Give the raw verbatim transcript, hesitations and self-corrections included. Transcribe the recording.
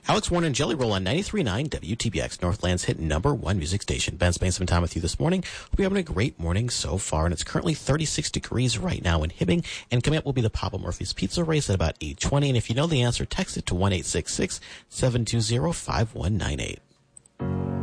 Alex Warner and Jelly Roll on ninety-three point nine W T B X, Northland's hit number one music station. Ben spending some time with you this morning. Hope you're having a great morning so far, and it's currently thirty-six degrees right now in Hibbing, and coming up will be the Papa Murphy's Pizza Race at about eight twenty, and if you know the answer, text it to one eight six six, seven two zero, five one nine eight.